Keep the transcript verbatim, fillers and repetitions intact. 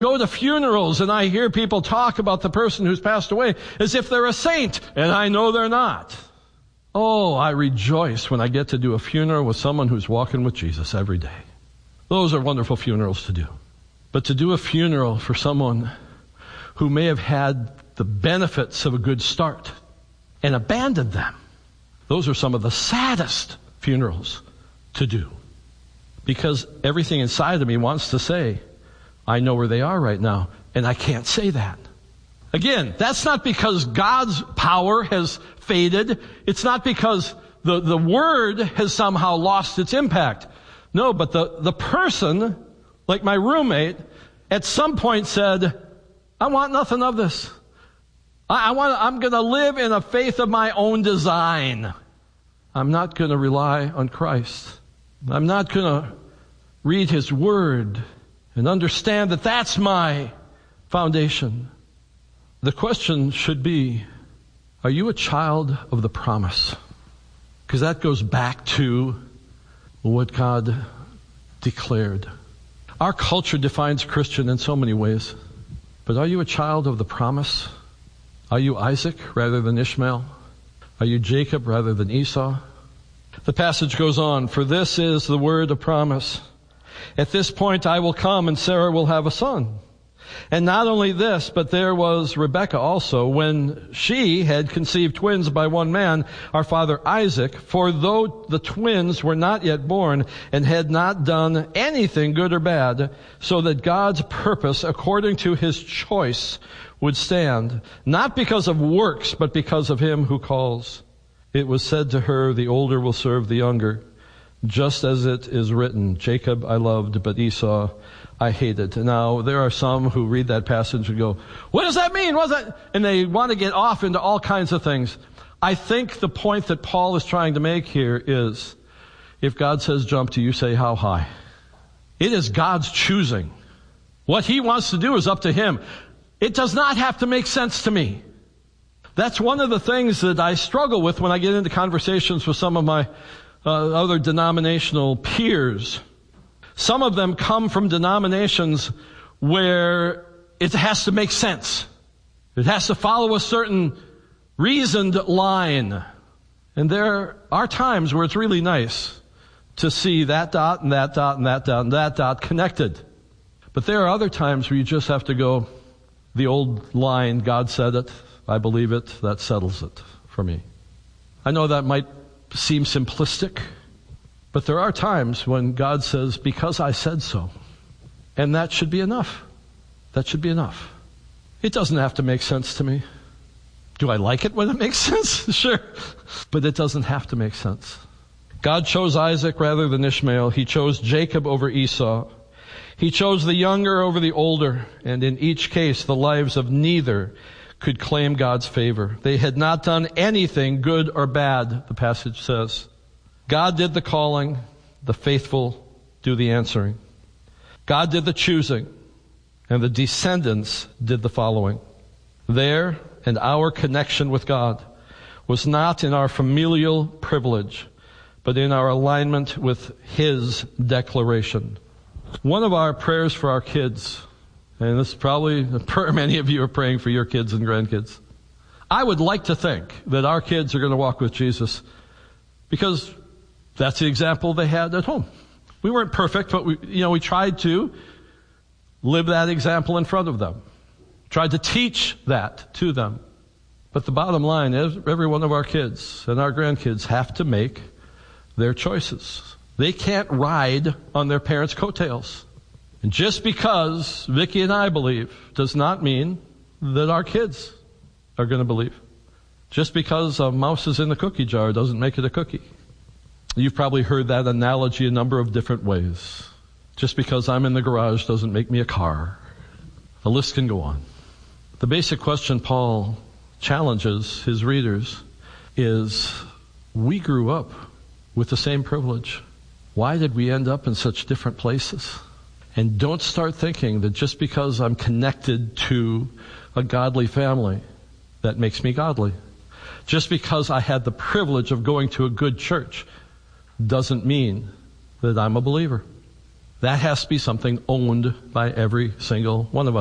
Go to funerals and I hear people talk about the person who's passed away as if they're a saint, and I know they're not. Oh, I rejoice when I get to do a funeral with someone who's walking with Jesus every day. Those are wonderful funerals to do. But to do a funeral for someone who may have had the benefits of a good start and abandoned them, those are some of the saddest funerals to do. Because everything inside of me wants to say, I know where they are right now, and I can't say that. Again, that's not because God's power has faded. It's not because the, the word has somehow lost its impact. No, but the, the person, like my roommate, at some point said, I want nothing of this. I, I want, I'm going to live in a faith of my own design. I'm not going to rely on Christ. I'm not going to read His Word and understand that that's my foundation. The question should be, are you a child of the promise? Because that goes back to what God declared. Our culture defines Christian in so many ways. But are you a child of the promise? Are you Isaac rather than Ishmael? Are you Jacob rather than Esau? The passage goes on, for this is the word of promise. At this point I will come and Sarah will have a son. And not only this, but there was Rebekah also, when she had conceived twins by one man, our father Isaac. For though the twins were not yet born and had not done anything good or bad, so that God's purpose according to His choice would stand, not because of works, but because of Him who calls. It was said to her, the older will serve the younger. Just as it is written, Jacob I loved, but Esau I hated. Now, there are some who read that passage and go, what does that mean? What does that? And they want to get off into all kinds of things. I think the point that Paul is trying to make here is, if God says jump, do you say how high? It is God's choosing. What He wants to do is up to Him. It does not have to make sense to me. That's one of the things that I struggle with when I get into conversations with some of my Uh, other denominational peers. Some of them come from denominations where it has to make sense. It has to follow a certain reasoned line. And there are times where it's really nice to see that dot and that dot and that dot and that dot connected. But there are other times where you just have to go, the old line, God said it, I believe it, that settles it for me. I know that might seem simplistic, but there are times when God says, because I said so. And that should be enough. That should be enough. It doesn't have to make sense to me. Do I like it when it makes sense? Sure. But it doesn't have to make sense. God chose Isaac rather than Ishmael. He chose Jacob over Esau. He chose the younger over the older. And in each case, the lives of neither could claim God's favor. They had not done anything good or bad, the passage says. God did the calling, the faithful do the answering. God did the choosing, and the descendants did the following. Their and our connection with God was not in our familial privilege, but in our alignment with His declaration. One of our prayers for our kids, and this is probably a prayer many of you are praying for your kids and grandkids. I would like to think that our kids are going to walk with Jesus because that's the example they had at home. We weren't perfect, but we, you know, we tried to live that example in front of them. Tried to teach that to them. But the bottom line is every one of our kids and our grandkids have to make their choices. They can't ride on their parents' coattails. And just because Vicki and I believe does not mean that our kids are going to believe. Just because a mouse is in the cookie jar doesn't make it a cookie. You've probably heard that analogy a number of different ways. Just because I'm in the garage doesn't make me a car. The list can go on. The basic question Paul challenges his readers is, we grew up with the same privilege. Why did we end up in such different places? And don't start thinking that just because I'm connected to a godly family, that makes me godly. Just because I had the privilege of going to a good church doesn't mean that I'm a believer. That has to be something owned by every single one of us.